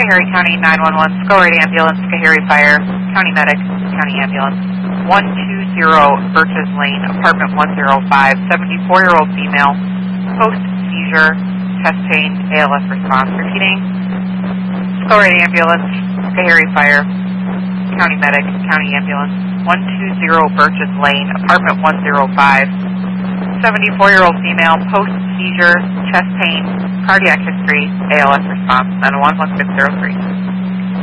Schoharie County 911, Schoharie Ambulance, Schoharie Fire, County Medic, County Ambulance. 120 Birches Lane, Apartment 105, 74-year-old female, post-seizure, chest pain, ALS response. Repeating, Schoharie Ambulance, Schoharie Fire, County Medic, County Ambulance. 120 Birches Lane, Apartment 105, 74-year-old female, post-seizure, chest pain, cardiac history, ALS response. 911-1603.